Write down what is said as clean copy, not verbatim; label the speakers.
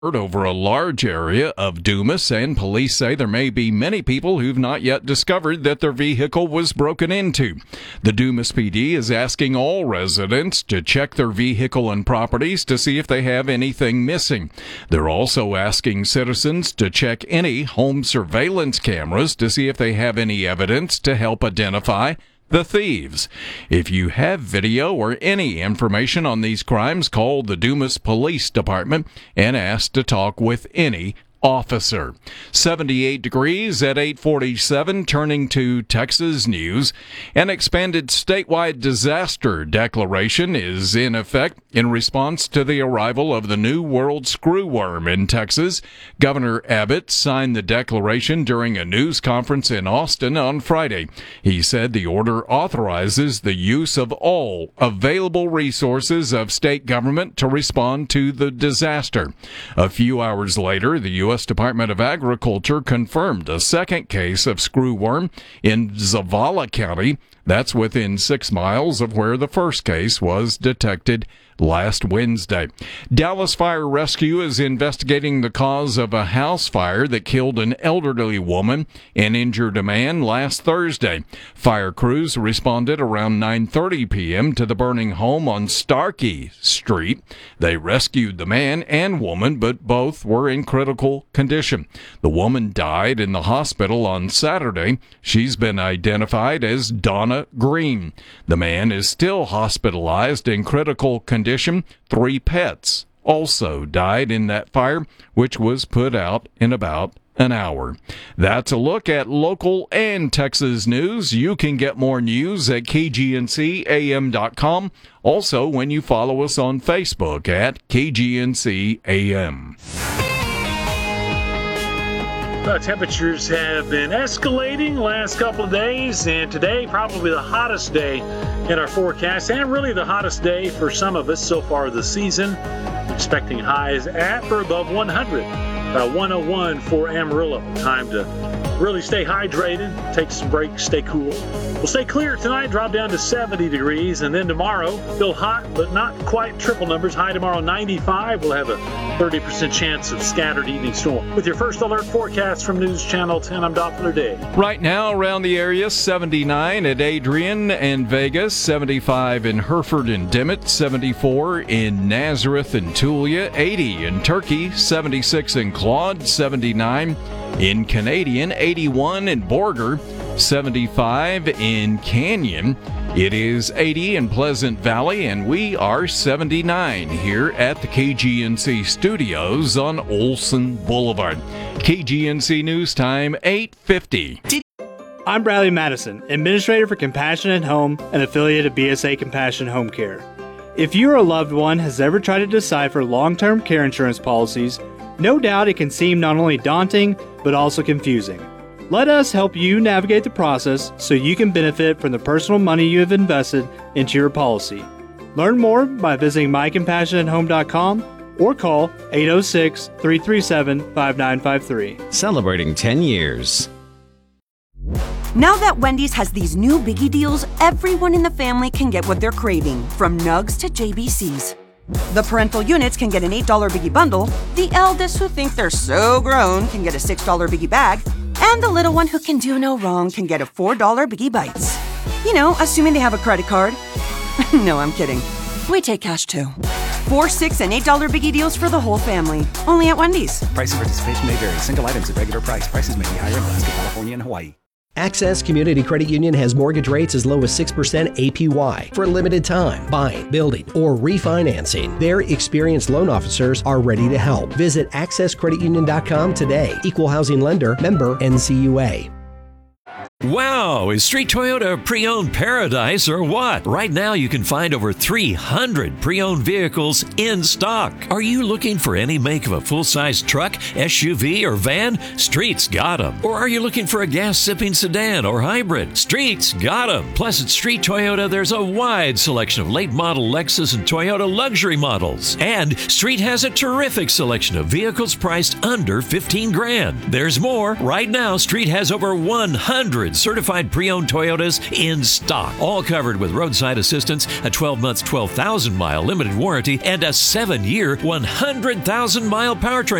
Speaker 1: over a large area of Dumas, and police say there may be many people who've not yet discovered that their vehicle was broken into. The Dumas PD is asking all residents to check their vehicle and properties to see if they have anything missing. They're also asking citizens to check any home surveillance cameras to see if they have any evidence to help identify the thieves. If you have video or any information on these crimes, call the Dumas Police Department and ask to talk with any officer. 78 degrees at 8:47. Turning to Texas news. An expanded statewide disaster declaration is in effect in response to the arrival of the New World screwworm in Texas. Governor Abbott signed the declaration during a news conference in Austin on Friday. He said the order authorizes the use of all available resources of state government to respond to the disaster. A few hours later, the U.S. Department of Agriculture confirmed a second case of screwworm in Zavala County. That's within 6 miles of where the first case was detected last Wednesday. Dallas Fire Rescue is investigating the cause of a house fire that killed an elderly woman and injured a man last Thursday. Fire crews responded around 9:30 p.m. to the burning home on Starkey Street. They rescued the man and woman, but both were in critical condition. The woman died in the hospital on Saturday. She's been identified as Donna Green. The man is still hospitalized in critical condition. 3 pets also died in that fire, which was put out in about an hour. That's a look at local and Texas news. You can get more news at kgncam.com. Also, when you follow us on Facebook at KGNCAM.
Speaker 2: Temperatures have been escalating last couple of days, and today probably the hottest day in our forecast, and really the hottest day for some of us so far this season. Expecting highs at or above 100. 101 for Amarillo. Time to really stay hydrated, take some breaks, stay cool. We'll stay clear tonight, drop down to 70 degrees, and then tomorrow, still hot, but not quite triple numbers. High tomorrow, 95. We'll have a 30% chance of scattered evening storm. With your first alert forecast from News Channel 10, I'm Doppler Day.
Speaker 1: Right now, around the area, 79 at Adrian and Vegas, 75 in Hereford and Dimmitt, 74 in Nazareth and Tulia, 80 in Turkey, 76 in Claude, 79 in Canadian, 81 in Borger, 75 in Canyon. It is 80 in Pleasant Valley, and we are 79 here at the KGNC studios on Olson Boulevard. KGNC News Time, 8:50.
Speaker 3: I'm Bradley Madison, Administrator for Compassion at Home, an affiliate of BSA Compassion Home Care. If you or a loved one has ever tried to decipher long-term care insurance policies, no doubt it can seem not only daunting, but also confusing. Let us help you navigate the process so you can benefit from the personal money you have invested into your policy. Learn more by visiting mycompassionathome.com or call 806-337-5953.
Speaker 4: Celebrating 10 years.
Speaker 5: Now that Wendy's has these new biggie deals, everyone in the family can get what they're craving, from nugs to JBCs. The parental units can get an $8 biggie bundle, the eldest who think they're so grown can get a $6 biggie bag, and the little one who can do no wrong can get a $4 biggie bites. You know, assuming they have a credit card. No, I'm kidding. We take cash too. 4, 6, and $8 biggie deals for the whole family. Only at Wendy's.
Speaker 6: Price and participation may vary. Single items at regular price. Prices may be higher in Alaska, California, and Hawaii.
Speaker 7: Access Community Credit Union has mortgage rates as low as 6% APY for a limited time. Buying, building, or refinancing. Their experienced loan officers are ready to help. Visit accesscreditunion.com today. Equal housing lender, member NCUA.
Speaker 8: Wow, is Street Toyota a pre-owned paradise or what? Right now you can find over 300 pre-owned vehicles in stock. Are you looking for any make of a full-size truck, SUV, or van? Street's got them. Or are you looking for a gas-sipping sedan or hybrid? Street's got them. Plus at Street Toyota there's a wide selection of late-model Lexus and Toyota luxury models. And Street has a terrific selection of vehicles priced under $15,000. There's more. Right now Street has over 100 300 certified pre-owned Toyotas in stock, all covered with roadside assistance, a 12-month, 12,000-mile limited warranty, and a 7-year, 100,000-mile powertrain